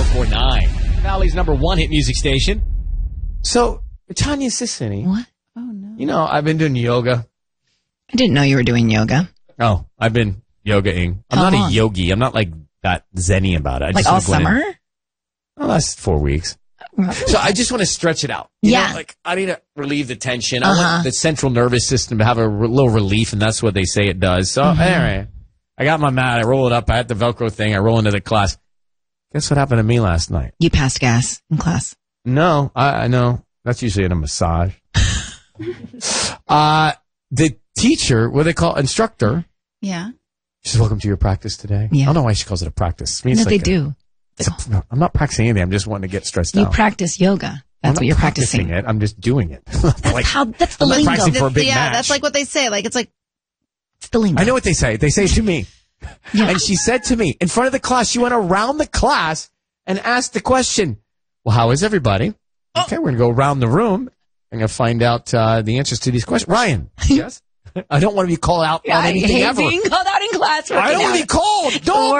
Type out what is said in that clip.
1049. Valley's #1 hit music station. So, Tanya Sissany. What? Oh, no. You know, I've been doing yoga. I didn't know you were doing yoga. Oh, I've been yogaing. I'm not a yogi. I'm not like that zenny about it. I like just all summer? Oh, that's 4 weeks. So I just want to stretch it out. You know, like I need to relieve the tension. I want the central nervous system to have a little relief, and that's what they say it does. So anyway, I got my mat. I roll it up. I had the Velcro thing. I roll into the class. Guess what happened to me last night? You passed gas in class. No, I know. That's usually in a massage. The teacher, what they call instructor. Yeah. She says, welcome to your practice today. Yeah. I don't know why she calls it a practice. No, they do. I'm not practicing anything. I'm just wanting to get stressed out. You practice yoga. That's what you're practicing. It. I'm just doing it. That's the I'm lingo. not practicing for a big match. That's like what they say. Like it's the lingo. I know what they say. They say it to me. Yeah. And she said to me, in front of the class, she went around the class and asked the question, well, how is everybody? Okay, we're going to go around the room. I'm going to find out the answers to these questions. Ryan, yes? I don't want to be called out on anything ever. I hate being called out in class. I don't want to be called. Don't.